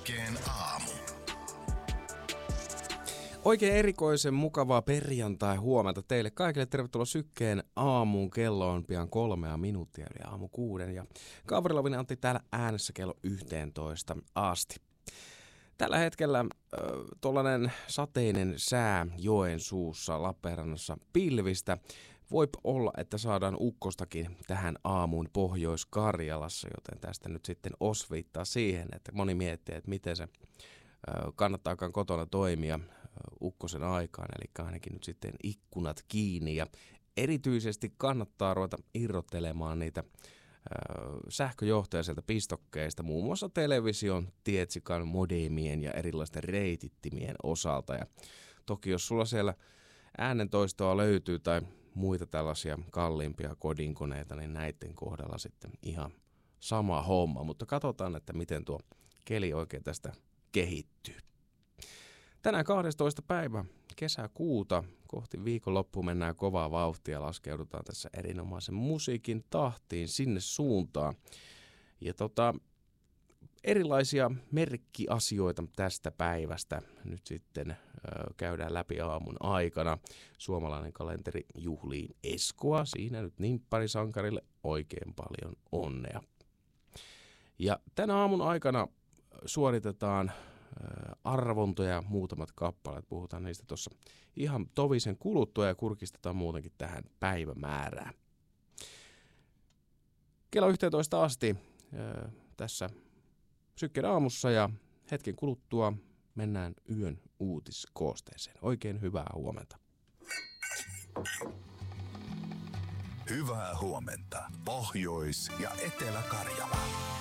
Sykkeen aamu. Oikein erikoisen mukavaa perjantai-huomenta teille kaikille. Tervetuloa Sykkeen aamuun. Kello on pian 3 minuuttia eli aamu 6. Ja Kaaveri Lavinen Antti täällä äänessä kello 11 asti. Tällä hetkellä tuollainen sateinen sää Joensuussa, Lappeenrannassa pilvistä. Voip olla, että saadaan ukkostakin tähän aamuun Pohjois-Karjalassa, joten tästä nyt sitten osviittaa siihen, että moni miettii, että miten se kannattaakaan kotona toimia ukkosen aikaan, eli ainakin nyt sitten ikkunat kiinni. Ja erityisesti kannattaa ruveta irrottelemaan niitä sähköjohtoja sieltä pistokkeista, muun muassa television, tietsikan, modemien ja erilaisten reitittimien osalta. Ja toki jos sulla siellä äänentoistoa löytyy tai muita tällaisia kalliimpia kodinkoneita, niin näiden kohdalla sitten ihan sama homma. Mutta katsotaan, että miten tuo keli oikein tästä kehittyy. Tänään 12. päivä kesäkuuta kohti viikonloppuun mennään kovaa vauhtia ja laskeudutaan tässä erinomaisen musiikin tahtiin sinne suuntaan. Ja erilaisia merkkiasioita tästä päivästä nyt sitten käydään läpi aamun aikana. Suomalainen kalenteri juhlii Eskoa. Siinä nyt nimpparisankarille oikein paljon onnea. Ja tänä aamun aikana suoritetaan arvontoja, muutamat kappaleet. Puhutaan niistä tuossa ihan tovisen kuluttua ja kurkistetaan muutenkin tähän päivämäärään. Kello 11 asti tässä Sykkeen aamussa ja hetken kuluttua mennään yön uutiskoosteeseen. Oikein hyvää huomenta. Hyvää huomenta Pohjois- ja Etelä-Karjala.